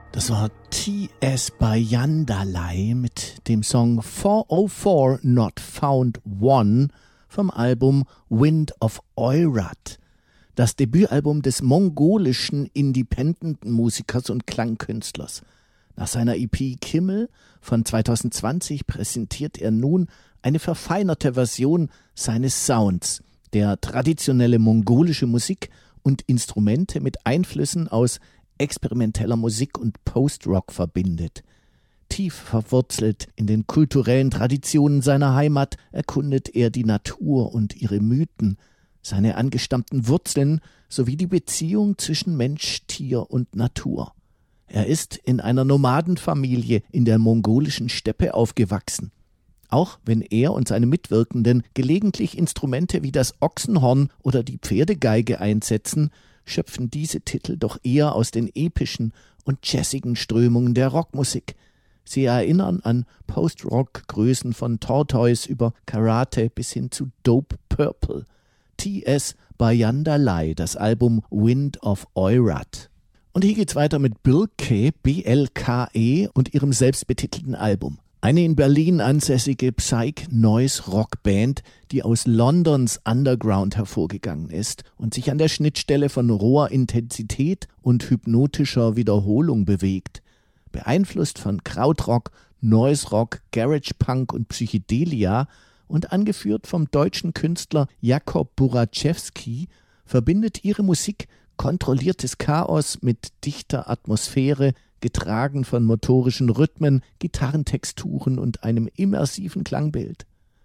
Das war T.S. Bayandalai mit dem Song 404 Not Found One vom Album Wind of Oirat, das Debütalbum des mongolischen Independent-Musikers und Klangkünstlers. Nach seiner EP Kimmel von 2020 präsentiert er nun eine verfeinerte Version seines Sounds, der traditionelle mongolische Musik und Instrumente mit Einflüssen aus experimenteller Musik und Post-Rock verbindet. Tief verwurzelt in den kulturellen Traditionen seiner Heimat erkundet er die Natur und ihre Mythen, seine angestammten Wurzeln sowie die Beziehung zwischen Mensch, Tier und Natur. Er ist in einer Nomadenfamilie in der mongolischen Steppe aufgewachsen. Auch wenn er und seine Mitwirkenden gelegentlich Instrumente wie das Ochsenhorn oder die Pferdegeige einsetzen, schöpfen diese Titel doch eher aus den epischen und jazzigen Strömungen der Rockmusik. Sie erinnern an Post-Rock-Größen von Tortoise über Karate bis hin zu Dope Purple. T.S. Bayandalai, das Album Wind of Oirat. Und hier geht's weiter mit Blke, B-L-K-E und ihrem selbstbetitelten Album. Eine in Berlin ansässige Psych-Noise-Rockband, die aus Londons Underground hervorgegangen ist und sich an der Schnittstelle von roher Intensität und hypnotischer Wiederholung bewegt. Beeinflusst von Krautrock, Noise-Rock, Garage-Punk und Psychedelia und angeführt vom deutschen Künstler Jakob Buraczewski, verbindet ihre Musik kontrolliertes Chaos mit dichter Atmosphäre, getragen von motorischen Rhythmen, Gitarrentexturen und einem immersiven Klangbild.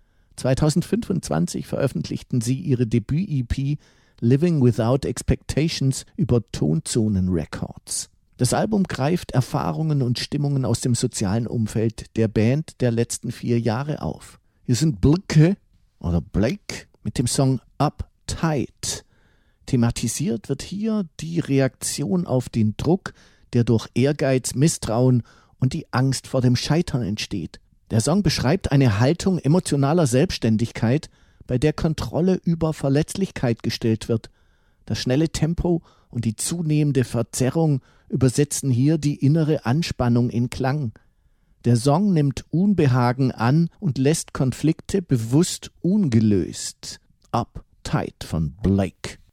2025 veröffentlichten sie ihre Debüt-EP Living Without Expectations über Tonzonen Records. Das Album greift Erfahrungen und Stimmungen aus dem sozialen Umfeld der Band der letzten 4 Jahre auf. Hier sind Blke oder Blake mit dem Song Uptight. Thematisiert wird hier die Reaktion auf den Druck, der durch Ehrgeiz, Misstrauen und die Angst vor dem Scheitern entsteht. Der Song beschreibt eine Haltung emotionaler Selbstständigkeit, bei der Kontrolle über Verletzlichkeit gestellt wird. Das schnelle Tempo und die zunehmende Verzerrung übersetzen hier die innere Anspannung in Klang. Der Song nimmt Unbehagen an und lässt Konflikte bewusst ungelöst. Uptight von Blake.